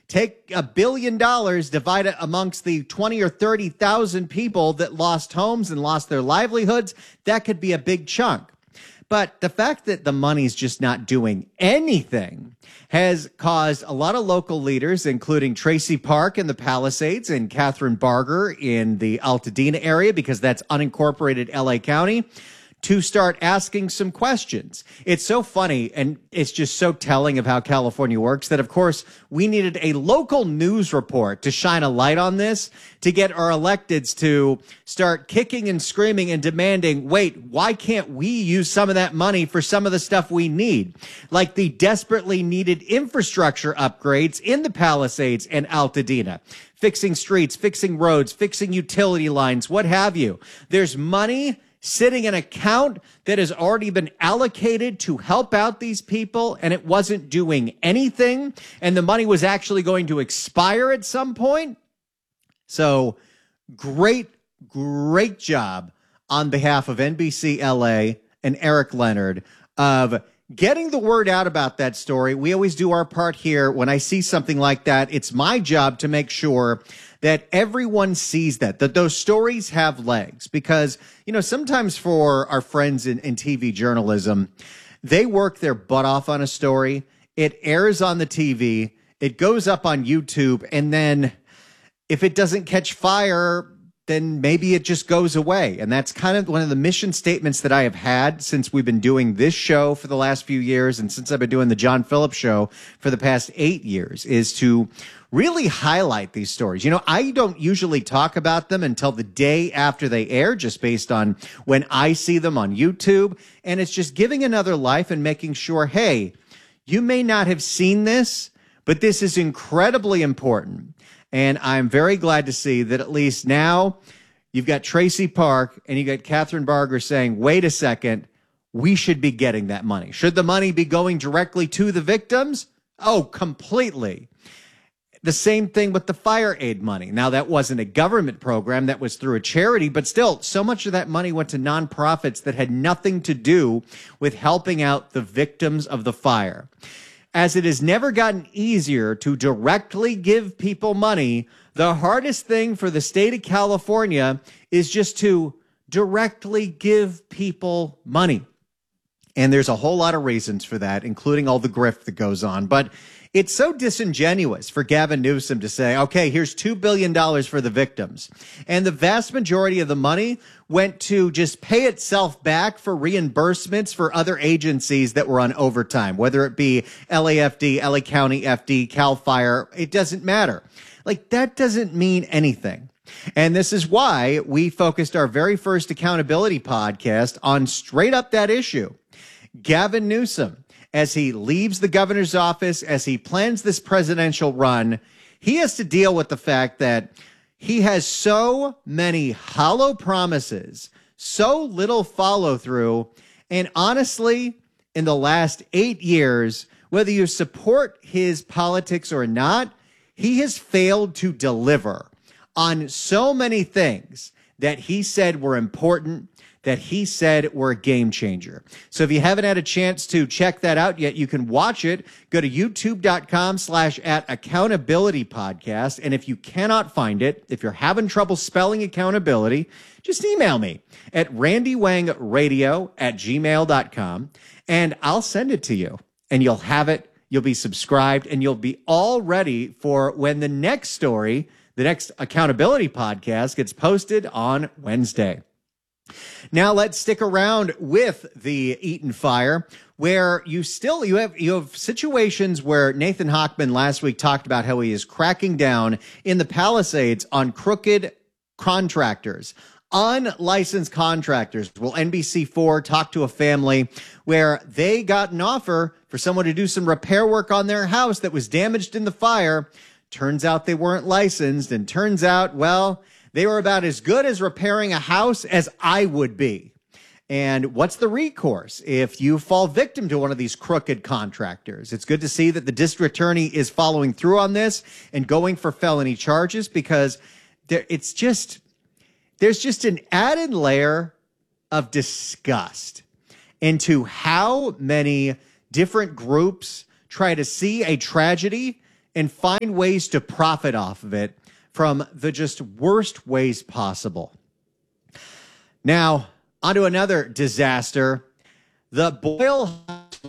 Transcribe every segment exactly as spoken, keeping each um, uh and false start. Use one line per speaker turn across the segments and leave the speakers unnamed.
Take a billion dollars, divide it amongst the twenty or thirty thousand people that lost homes and lost their livelihoods. That could be a big chunk. But the fact that the money's just not doing anything has caused a lot of local leaders, including Tracy Park in the Palisades and Catherine Barger in the Altadena area, because that's unincorporated L A County, to start asking some questions. It's so funny, and it's just so telling of how California works, that, of course, we needed a local news report to shine a light on this, to get our electeds to start kicking and screaming and demanding, wait, why can't we use some of that money for some of the stuff we need? Like the desperately needed infrastructure upgrades in the Palisades and Altadena. Fixing streets, fixing roads, fixing utility lines, what have you. There's money sitting in an account that has already been allocated to help out these people, and it wasn't doing anything, and the money was actually going to expire at some point. So great, great job on behalf of N B C L A and Eric Leonard of getting the word out about that story. We always do our part here. When I see something like that, it's my job to make sure that everyone sees that, that those stories have legs. Because, you know, sometimes for our friends in, in T V journalism, they work their butt off on a story. It airs on the T V. It goes up on YouTube. And then if it doesn't catch fire, then maybe it just goes away. And that's kind of one of the mission statements that I have had since we've been doing this show for the last few years, and since I've been doing the John Phillips Show for the past eight years, is to really highlight these stories. You know, I don't usually talk about them until the day after they air, just based on when I see them on YouTube. And it's just giving another life and making sure, hey, you may not have seen this, but this is incredibly important. And I'm very glad to see that at least now you've got Tracy Park and you got Catherine Barger saying, wait a second, we should be getting that money. Should the money be going directly to the victims? Oh, completely. The same thing with the fire aid money. Now, that wasn't a government program. That was through a charity. But still, so much of that money went to nonprofits that had nothing to do with helping out the victims of the fire. As it has never gotten easier to directly give people money, the hardest thing for the state of California is just to directly give people money. And there's a whole lot of reasons for that, including all the grift that goes on. But it's so disingenuous for Gavin Newsom to say, okay, here's two billion dollars for the victims. And the vast majority of the money went to just pay itself back for reimbursements for other agencies that were on overtime, whether it be L A F D, L A County F D, CAL FIRE. It doesn't matter. Like, that doesn't mean anything. And this is why we focused our very first accountability podcast on straight up that issue. Gavin Newsom, as he leaves the governor's office, as he plans this presidential run, he has to deal with the fact that he has so many hollow promises, so little follow through. And honestly, in the last eight years, whether you support his politics or not, he has failed to deliver on so many things that he said were important, that he said were a game changer. So if you haven't had a chance to check that out yet, you can watch it. Go to youtube.com slash at accountability podcast. And if you cannot find it, if you're having trouble spelling accountability, just email me at randywangradio at gmail dot com and I'll send it to you and you'll have it. You'll be subscribed and you'll be all ready for when the next story, the next accountability podcast, gets posted on Wednesday. Now let's stick around with the Eaton fire, where you still you have you have situations where Nathan Hochman last week talked about how he is cracking down in the Palisades on crooked contractors, unlicensed contractors. Well, N B C four talked to a family where they got an offer for someone to do some repair work on their house that was damaged in the fire. Turns out they weren't licensed, and turns out, well, they were about as good as repairing a house as I would be. And what's the recourse if you fall victim to one of these crooked contractors? It's good to see that the district attorney is following through on this and going for felony charges, because there, it's just, there's just an added layer of disgust into how many different groups try to see a tragedy and find ways to profit off of it from the just worst ways possible. Now, onto another disaster, the Boyle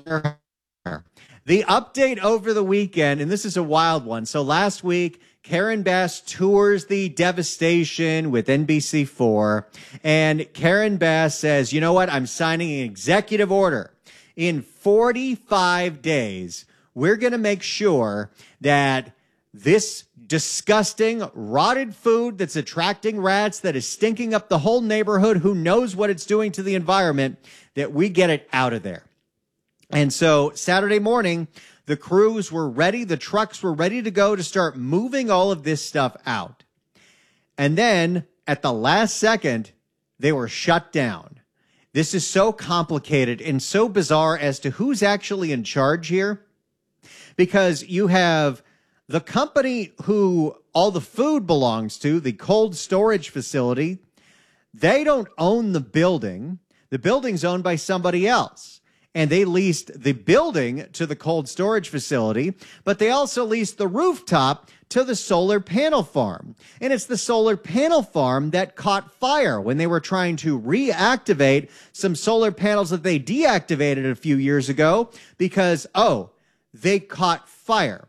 The update over the weekend, and this is a wild one. So last week, Karen Bass tours the devastation with N B C four, and Karen Bass says, you know what, I'm signing an executive order. In forty-five days, we're going to make sure that this disgusting, rotted food that's attracting rats, that is stinking up the whole neighborhood, who knows what it's doing to the environment, that we get it out of there. And so Saturday morning, the crews were ready. The trucks were ready to go to start moving all of this stuff out. And then at the last second, they were shut down. This is so complicated and so bizarre as to who's actually in charge here, because you have the company who all the food belongs to, the cold storage facility. They don't own the building. The building's owned by somebody else. And they leased the building to the cold storage facility, but they also leased the rooftop to the solar panel farm. And it's the solar panel farm that caught fire when they were trying to reactivate some solar panels that they deactivated a few years ago because, oh, they caught fire.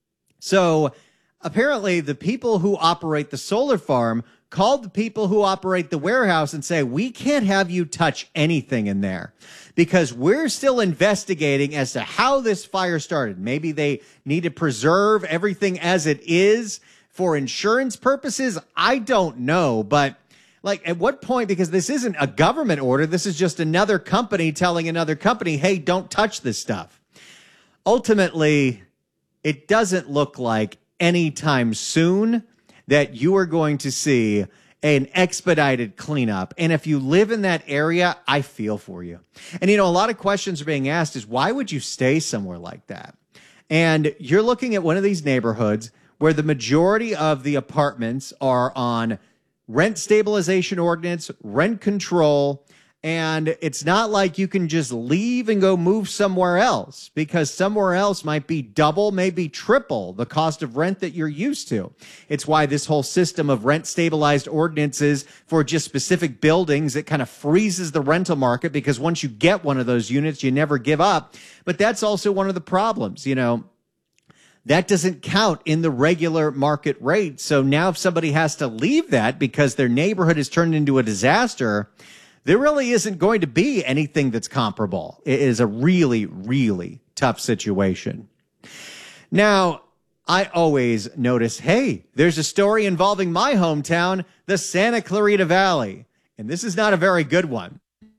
So apparently the people who operate the solar farm called the people who operate the warehouse and say, we can't have you touch anything in there because we're still investigating as to how this fire started. Maybe they need to preserve everything as it is for insurance purposes. I don't know. But like, at what point, because this isn't a government order, this is just another company telling another company, hey, don't touch this stuff. Ultimately, it doesn't look like anytime soon that you are going to see an expedited cleanup. And if you live in that area, I feel for you. And, you know, a lot of questions are being asked is, why would you stay somewhere like that? And you're looking at one of these neighborhoods where the majority of the apartments are on rent stabilization ordinance, rent control, and it's not like you can just leave and go move somewhere else, because somewhere else might be double, maybe triple the cost of rent that you're used to. It's why this whole system of rent stabilized ordinances for just specific buildings, it kind of freezes the rental market, because once you get one of those units, you never give up. But that's also one of the problems, you know. That doesn't count in the regular market rate. So now if somebody has to leave that because their neighborhood has turned into a disaster, there really isn't going to be anything that's comparable. It is a really, really tough situation. Now, I always notice, hey, there's a story involving my hometown, the Santa Clarita Valley. And this is not a very good one.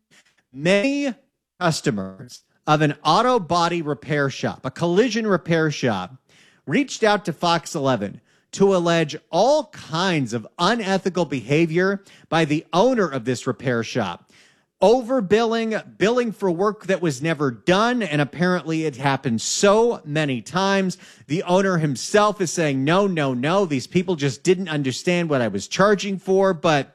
Many customers of an auto body repair shop, a collision repair shop, reached out to Fox eleven to allege all kinds of unethical behavior by the owner of this repair shop. Overbilling, billing for work that was never done, and apparently it happened so many times. The owner himself is saying, no, no, no, these people just didn't understand what I was charging for. But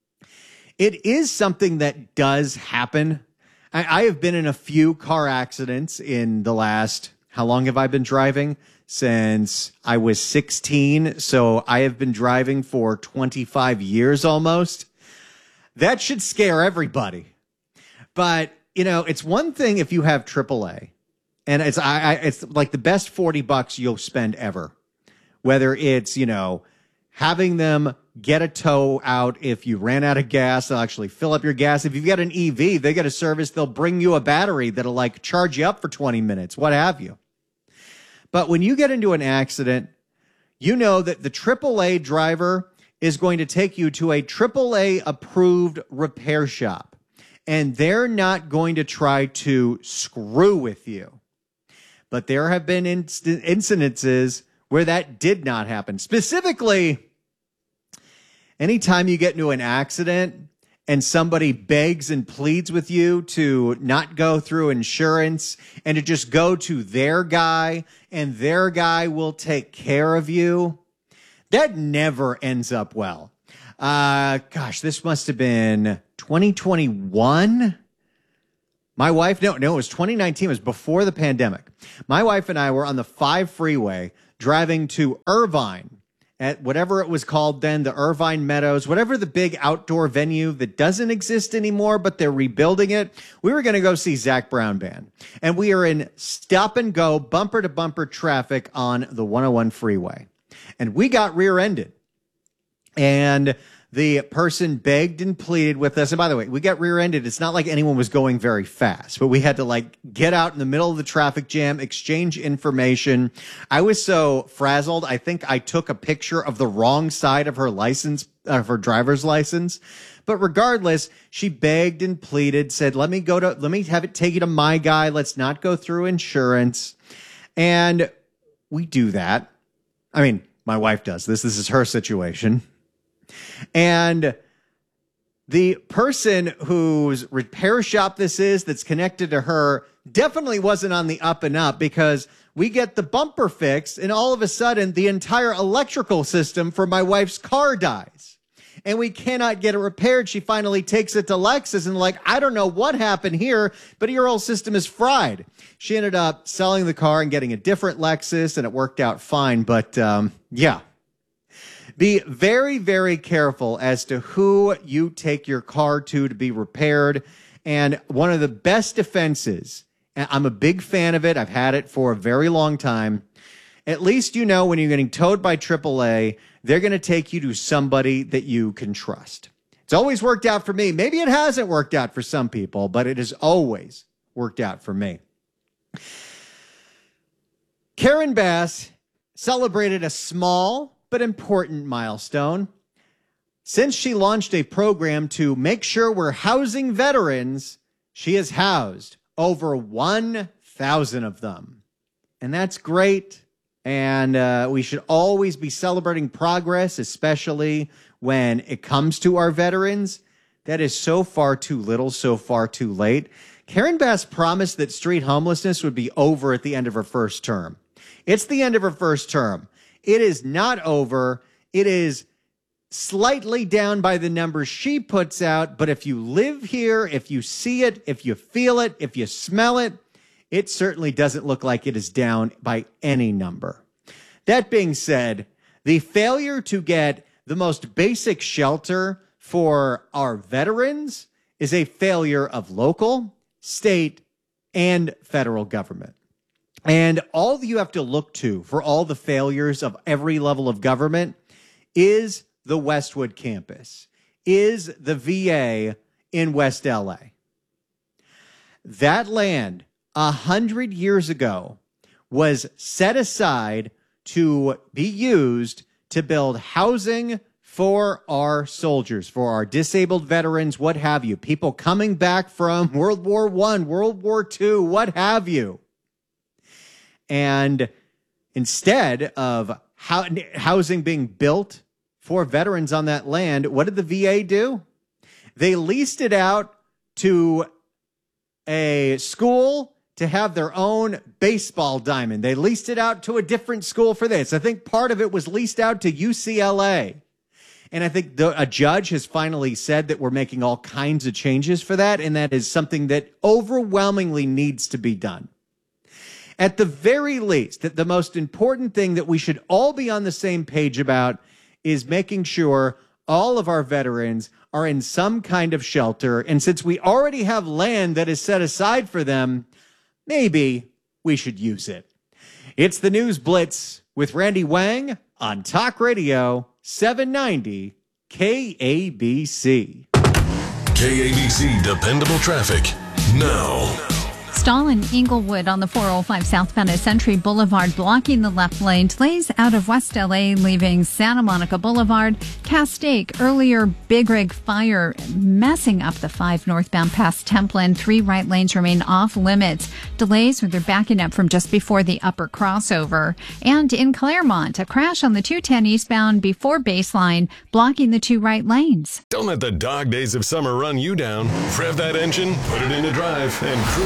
it is something that does happen. I, I have been in a few car accidents in the last, how long have I been driving? Since I was sixteen, so I have been driving for twenty-five years almost. That should scare everybody. But, you know, it's one thing if you have triple A, and it's I, I it's like the best forty bucks you'll spend ever. Whether it's, you know, having them get a tow out if you ran out of gas, they'll actually fill up your gas. If you've got an E V, they get a service, they'll bring you a battery that'll like charge you up for twenty minutes, what have you. But when you get into an accident, you know that the triple A driver is going to take you to a triple A approved repair shop, and they're not going to try to screw with you. But there have been inst- incidences where that did not happen. Specifically, anytime you get into an accident and somebody begs and pleads with you to not go through insurance and to just go to their guy, and their guy will take care of you, that never ends up well. Uh, gosh, this must have been twenty twenty-one. My wife, no, no, it was twenty nineteen. It was before the pandemic. My wife and I were on the five freeway driving to Irvine at whatever it was called then, the Irvine Meadows, whatever the big outdoor venue that doesn't exist anymore, but they're rebuilding it. We were going to go see Zac Brown Band. And we are in stop and go, bumper to bumper traffic on the one oh one freeway. And we got rear-ended. And the person begged and pleaded with us. And by the way, we got rear-ended. It's not like anyone was going very fast, but we had to like get out in the middle of the traffic jam, exchange information. I was so frazzled. I think I took a picture of the wrong side of her license, of her driver's license. But regardless, she begged and pleaded, said, let me go to, let me have it take you to my guy. Let's not go through insurance. And we do that. I mean, my wife does this. This is her situation. And the person whose repair shop this is that's connected to her definitely wasn't on the up and up, because we get the bumper fixed and all of a sudden the entire electrical system for my wife's car dies. And we cannot get it repaired. She finally takes it to Lexus and like, I don't know what happened here, but your whole system is fried. She ended up selling the car and getting a different Lexus, and it worked out fine. But um, yeah. Be very, very careful as to who you take your car to to be repaired. And one of the best defenses, and I'm a big fan of it, I've had it for a very long time, at least you know when you're getting towed by triple A, they're going to take you to somebody that you can trust. It's always worked out for me. Maybe it hasn't worked out for some people, but it has always worked out for me. Karen Bass celebrated a small but important milestone. Since she launched a program to make sure we're housing veterans, she has housed over one thousand of them. And that's great. And uh, we should always be celebrating progress, especially when it comes to our veterans. That is so far too little, so far too late. Karen Bass promised that street homelessness would be over at the end of her first term. It's the end of her first term. It is not over. It is slightly down by the numbers she puts out. But if you live here, if you see it, if you feel it, if you smell it, it certainly doesn't look like it is down by any number. That being said, the failure to get the most basic shelter for our veterans is a failure of local, state, and federal government. And all you have to look to for all the failures of every level of government is the Westwood campus, is the V A in West L A. That land a hundred years ago was set aside to be used to build housing for our soldiers, for our disabled veterans, what have you, people coming back from World War One, World War Two, what have you. And instead of housing being built for veterans on that land, what did the V A do? They leased it out to a school to have their own baseball diamond. They leased it out to a different school for this. I think part of it was leased out to U C L A. And I think the, a judge has finally said that we're making all kinds of changes for that, and that is something that overwhelmingly needs to be done. At the very least, that the most important thing that we should all be on the same page about is making sure all of our veterans are in some kind of shelter. And since we already have land that is set aside for them, maybe we should use it. It's the News Blitz with Randy Wang on Talk Radio seven ninety K A B C.
K A B C Dependable Traffic now.
Stall in Inglewood on the four oh five southbound at Century Boulevard, blocking the left lane. Delays out of West L A, leaving Santa Monica Boulevard. Castaic, earlier Big Rig fire messing up the five northbound past Templin. Three right lanes remain off limits. Delays where they're backing up from just before the upper crossover. And in Claremont, a crash on the two ten eastbound before Baseline, blocking the two right lanes.
Don't let the dog days of summer run you down. Rev that engine, put it into drive, and cruise on over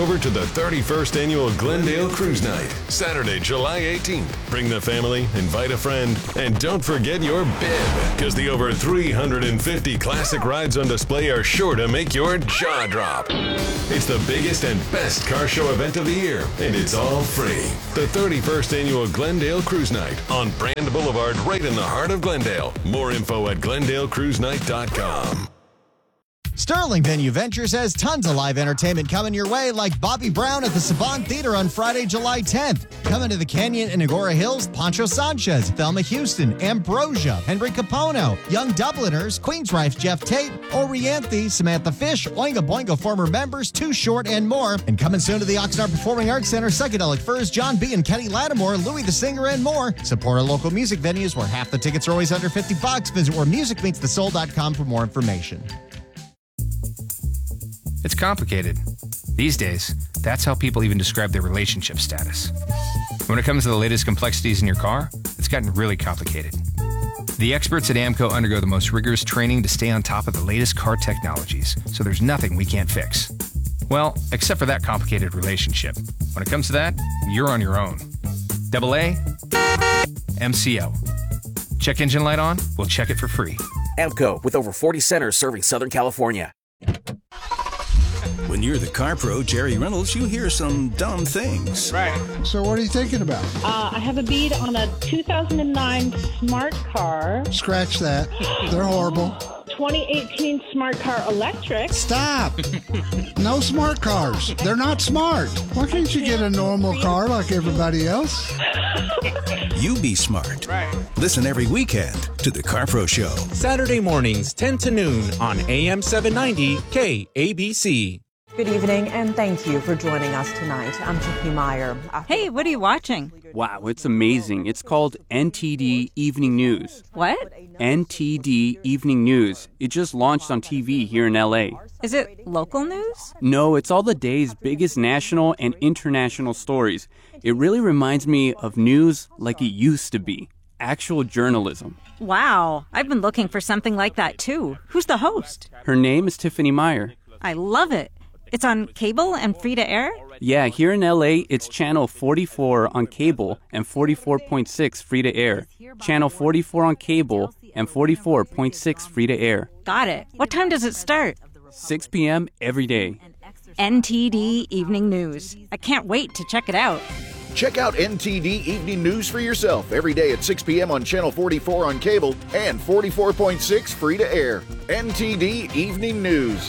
over to the thirty-first Annual Glendale Cruise Night, Saturday, July eighteenth. Bring the family, invite a friend, and don't forget your bib, because the over three hundred fifty classic rides on display are sure to make your jaw drop. It's the biggest and best car show event of the year, and it's all free. The thirty-first Annual Glendale Cruise Night on Brand Boulevard, right in the heart of Glendale. More info at glendale cruise night dot com.
Sterling Venue Ventures has tons of live entertainment coming your way, like Bobby Brown at the Savant Theater on Friday, July tenth. Coming to the Canyon and Agora Hills, Pancho Sanchez, Thelma Houston, Ambrosia, Henry Capono, Young Dubliners, Queensrife's Jeff Tate, Orianthe, Samantha Fish, Oingo Boingo former members, Too Short, and more. And coming soon to the Oxnard Performing Arts Center, Psychedelic Furs, John B. and Kenny Lattimore, Louis the Singer, and more. Support our local music venues where half the tickets are always under fifty bucks. Visit where music meets the soul dot com for more information.
It's complicated. These days, that's how people even describe their relationship status. When it comes to the latest complexities in your car, it's gotten really complicated. The experts at AAMCO undergo the most rigorous training to stay on top of the latest car technologies, so there's nothing we can't fix. Well, except for that complicated relationship. When it comes to that, you're on your own. Double A, M C O. Check engine light on? We'll check it for free.
AAMCO, with over forty centers serving Southern California.
When you're the car pro, Jerry Reynolds, you hear some dumb things.
Right.
So what are you thinking about?
Uh, I have a bid on a two thousand nine Smart Car.
Scratch that. They're horrible.
twenty eighteen Smart Car Electric.
Stop. No smart cars. They're not smart. Why can't you get a normal car like everybody else?
You be smart.
Right.
Listen every weekend to The Car Pro Show.
Saturday mornings, ten to noon on A M seven ninety K A B C.
Good evening, and thank you for joining us tonight. I'm Tiffany Meyer.
Hey, what are you watching?
Wow, it's amazing. It's called N T D Evening News.
What?
N T D Evening News. It just launched on T V here in L A.
Is it local news?
No, it's all the day's biggest national and international stories. It really reminds me of news like it used to be. Actual journalism.
Wow, I've been looking for something like that too. Who's the host?
Her name is Tiffany Meyer.
I love it. It's on cable and free to air?
Yeah, here in L A, it's channel forty-four on cable and forty-four point six free to air. Channel forty-four on cable and forty-four point six free to air.
Got it. What time does it start?
six p.m. every day.
N T D Evening News. I can't wait to check it out.
Check out N T D Evening News for yourself every day at six p.m. on Channel forty-four on cable and forty-four point six free to air. N T D Evening News.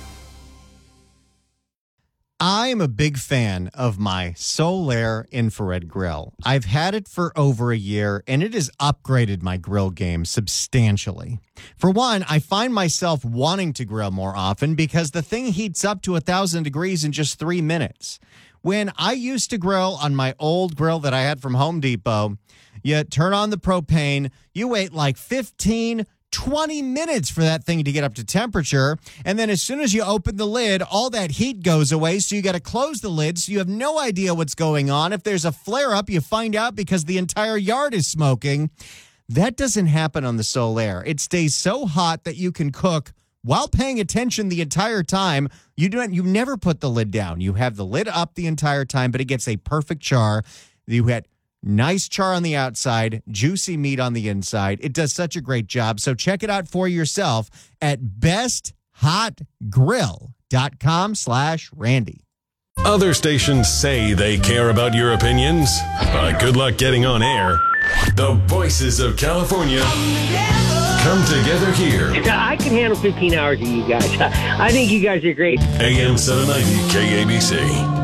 I am a big fan of my Solaire infrared grill. I've had it for over a year, and it has upgraded my grill game substantially. For one, I find myself wanting to grill more often because the thing heats up to one thousand degrees in just three minutes. When I used to grill on my old grill that I had from Home Depot, you turn on the propane, you wait like fifteen, twenty minutes for that thing to get up to temperature. And then as soon as you open the lid, all that heat goes away. So you got to close the lid. So you have no idea what's going on. If there's a flare up, you find out because the entire yard is smoking. That doesn't happen on the Solaire. It stays so hot that you can cook while paying attention the entire time. You don't, you never put the lid down. You have the lid up the entire time, but it gets a perfect char. You had nice char on the outside, juicy meat on the inside. It does such a great job. So check it out for yourself at best hot grill dot com slash Randy.
Other stations say they care about your opinions, but good luck getting on air. The voices of California come together here.
I can handle fifteen hours of you guys. I think you guys are great.
A M seven ninety K A B C.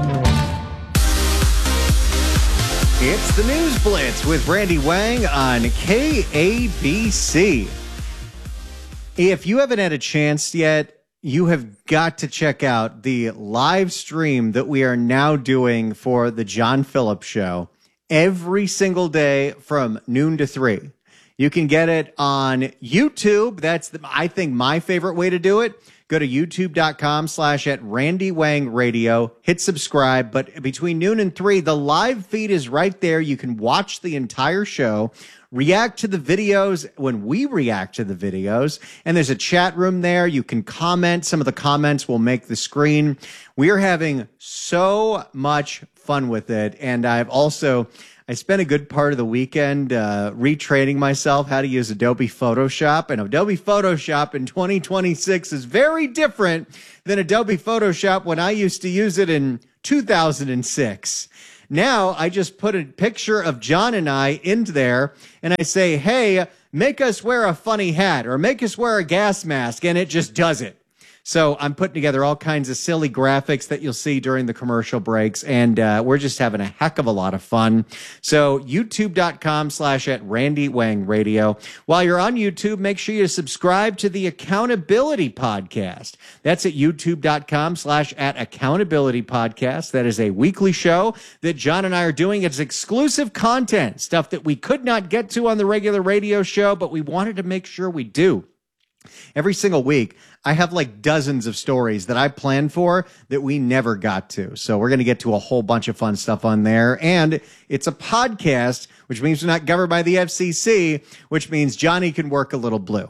It's the News Blitz with Randy Wang on K A B C. If you haven't had a chance yet, you have got to check out the live stream that we are now doing for the John Phillips Show every single day from noon to three. You can get it on YouTube. That's, the, I think, my favorite way to do it. Go to youtube.com slash at Randy Wang Radio. Hit subscribe. But between noon and three, the live feed is right there. You can watch the entire show, react to the videos when we react to the videos. And there's a chat room there. You can comment. Some of the comments will make the screen. We are having so much fun with it. And I've also... I spent a good part of the weekend uh, retraining myself how to use Adobe Photoshop. And Adobe Photoshop in twenty twenty-six is very different than Adobe Photoshop when I used to use it in two thousand six. Now I just put a picture of John and I in there and I say, hey, make us wear a funny hat or make us wear a gas mask. And it just does it. So I'm putting together all kinds of silly graphics that you'll see during the commercial breaks, and uh, we're just having a heck of a lot of fun. So youtube.com slash at Randy Wang Radio. While you're on YouTube, make sure you subscribe to the Accountability Podcast. That's at youtube.com slash at Accountability Podcast. That is a weekly show that John and I are doing. It's exclusive content, stuff that we could not get to on the regular radio show, but we wanted to make sure we do. Every single week, I have like dozens of stories that I planned for that we never got to. So we're going to get to a whole bunch of fun stuff on there. And it's a podcast, which means we're not governed by the F C C, which means Johnny can work a little blue.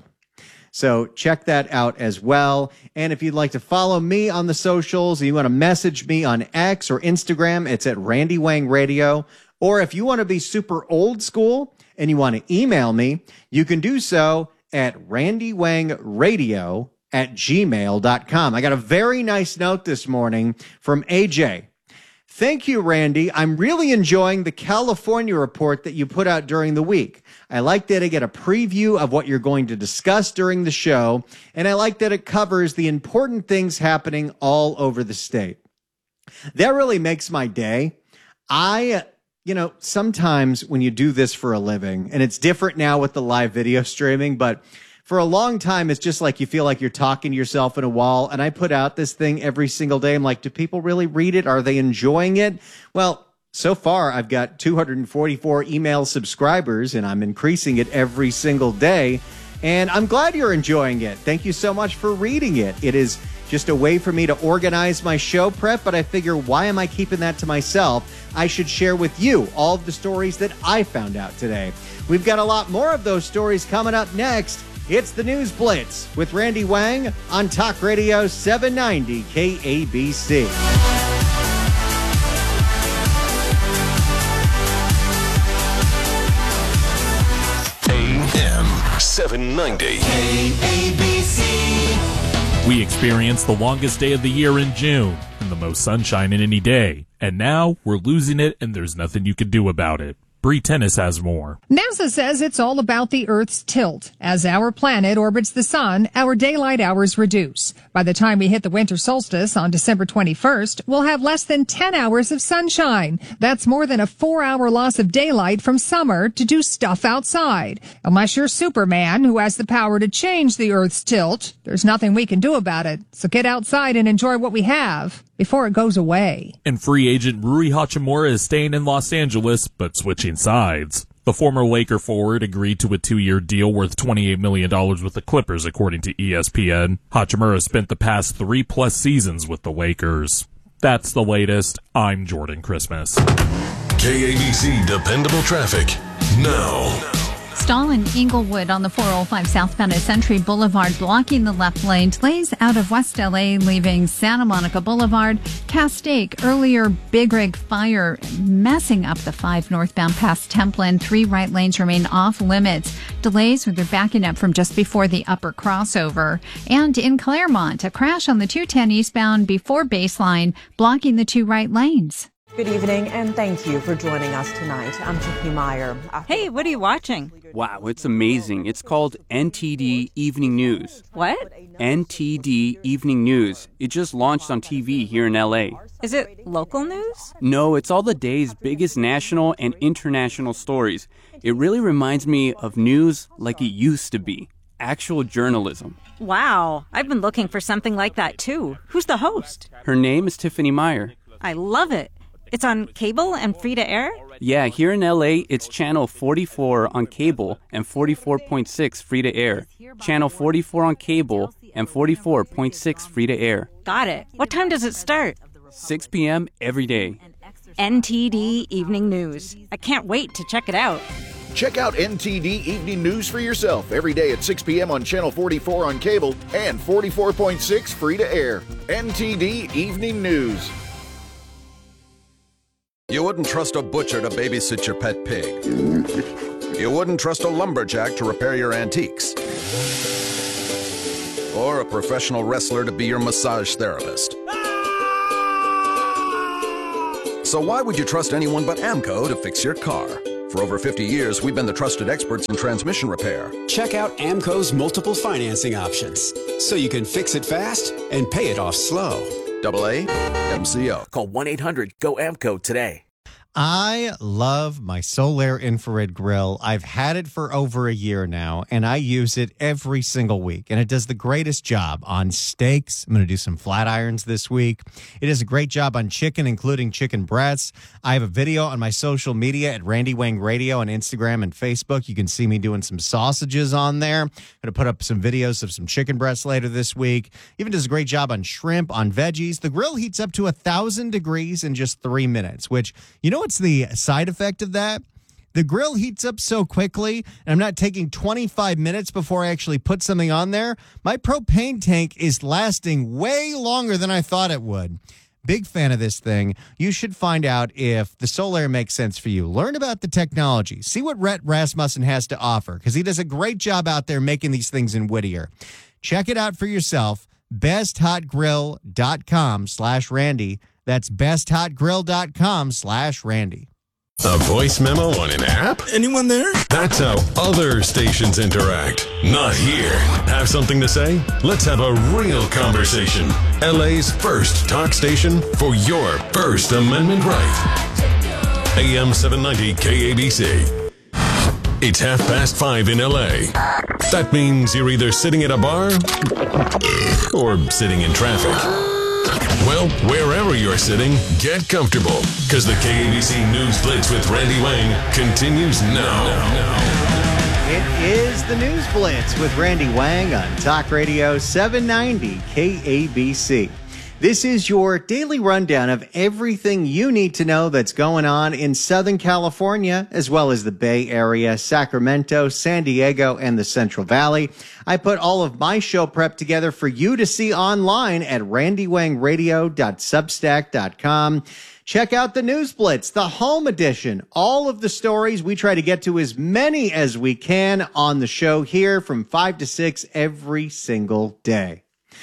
So check that out as well. And if you'd like to follow me on the socials, and you want to message me on X or Instagram, it's at Randy Wang Radio. Or if you want to be super old school and you want to email me, you can do so at randywangradio at gmail dot com. I got a very nice note this morning from A J. Thank you, Randy. I'm really enjoying the California report that you put out during the week. I like that I get a preview of what you're going to discuss during the show, and I like that it covers the important things happening all over the state. That really makes my day. I... You know, sometimes when you do this for a living, and it's different now with the live video streaming, but for a long time, it's just like you feel like you're talking to yourself in a wall. And I put out this thing every single day. I'm like, do people really read it? Are they enjoying it? Well, so far, I've got two hundred forty-four email subscribers, and I'm increasing it every single day. And I'm glad you're enjoying it. Thank you so much for reading it. It is just a way for me to organize my show prep, but I figure, why am I keeping that to myself? I should share with you all of the stories that I found out today. We've got a lot more of those stories coming up next. It's the News Blitz with Randy Wang on Talk Radio seven ninety K A B C.
A M seven ninety
K A B C.
We experienced the longest day of the year in June and the most sunshine in any day. And now we're losing it and there's nothing you can do about it. Bree Tennis has more.
NASA says it's all about the Earth's tilt. As our planet orbits the sun, our daylight hours reduce. By the time we hit the winter solstice on December twenty-first, we'll have less than ten hours of sunshine. That's more than a four-hour loss of daylight from summer to do stuff outside. Unless you're Superman, who has the power to change the Earth's tilt, there's nothing we can do about it. So get outside and enjoy what we have before it goes away.
And free agent Rui Hachimura is staying in Los Angeles, but switching sides. The former Laker forward agreed to a two-year deal worth twenty-eight million dollars with the Clippers, according to E S P N. Hachimura spent the past three-plus seasons with the Lakers. That's the latest. I'm Jordan Christmas.
K A B C Dependable Traffic now.
Stall in Inglewood on the four oh five southbound at Century Boulevard, blocking the left lane. Delays out of West L A, leaving Santa Monica Boulevard. Castaic, earlier Big Rig fire messing up the five northbound past Templin. Three right lanes remain off limits. Delays with their backing up from just before the upper crossover. And in Claremont, a crash on the two ten eastbound before Baseline, blocking the two right lanes.
Good evening, and thank you for joining us tonight. I'm Tiffany Meyer.
Hey, what are you watching?
Wow, it's amazing. It's called N T D Evening News.
What?
N T D Evening News. It just launched on T V here in L A.
Is it local news?
No, it's all the day's biggest national and international stories. It really reminds me of news like it used to be. Actual journalism.
Wow, I've been looking for something like that too. Who's the host?
Her name is Tiffany Meyer.
I love it. It's on cable and free to air?
Yeah, here in L A, it's channel forty-four on cable and forty-four point six free to air. Channel forty-four on cable and forty-four point six free to air.
Got it. What time does it start?
six p.m. every day.
N T D Evening News. I can't wait to check it out.
Check out N T D Evening News for yourself every day at six p.m. on Channel forty-four on cable and forty-four point six free to air. N T D Evening News.
You wouldn't trust a butcher to babysit your pet pig. You wouldn't trust a lumberjack to repair your antiques. Or a professional wrestler to be your massage therapist. So why would you trust anyone but AMCO to fix your car? For over fifty years, we've been the trusted experts in transmission repair.
Check out AMCO's multiple financing options, so you can fix it fast and pay it off slow.
Double A M C O.
Call one eight hundred G O AMCO today.
I love my Solaire infrared grill. I've had it for over a year now, and I use it every single week. And it does the greatest job on steaks. I'm going to do some flat irons this week. It does a great job on chicken, including chicken breasts. I have a video on my social media at Randy Wang Radio on Instagram and Facebook. You can see me doing some sausages on there. I'm going to put up some videos of some chicken breasts later this week. Even does a great job on shrimp, on veggies. The grill heats up to one thousand degrees in just three minutes, which, you know, what's the side effect of that? The grill heats up so quickly, and I'm not taking twenty-five minutes before I actually put something on there. My propane tank is lasting way longer than I thought it would. Big fan of this thing. You should find out if the Solaire makes sense for you. Learn about the technology. See what Rhett Rasmussen has to offer, because he does a great job out there making these things in Whittier. Check it out for yourself. best hot grill dot com slash Randy. That's best hot grill dot com slash Randy.
A voice memo on an app?
Anyone there?
That's how other stations interact. Not here. Have something to say? Let's have a real conversation. L A's first talk station for your First Amendment right. A M seven ninety K A B C. It's half past five in L A. That means you're either sitting at a bar or sitting in traffic. Well, wherever you're sitting, get comfortable, because the K A B C News Blitz with Randy Wang continues now.
It is the News Blitz with Randy Wang on Talk Radio seven ninety K A B C. This is your daily rundown of everything you need to know that's going on in Southern California, as well as the Bay Area, Sacramento, San Diego, and the Central Valley. I put all of my show prep together for you to see online at randy wang radio dot substack dot com. Check out the News Blitz, the home edition. All of the stories, we try to get to as many as we can on the show here from five to six every single day.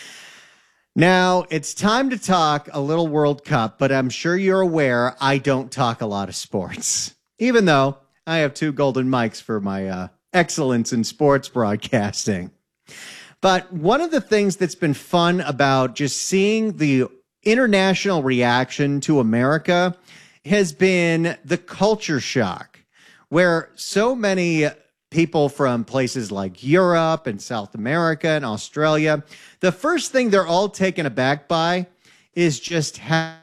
Now, it's time to talk a little World Cup, but I'm sure you're aware I don't talk a lot of sports, even though I have two golden mics for my uh, excellence in sports broadcasting. But one of the things that's been fun about just seeing the international reaction to America has been the culture shock, where so many people from places like Europe and South America and Australia, the first thing they're all taken aback by is just how